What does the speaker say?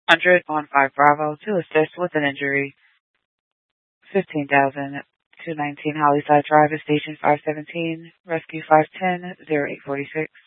100 on 5 Bravo to assist with an injury. 15,000. 219 Hollyside Drive is Station 517, Rescue 510, 0846.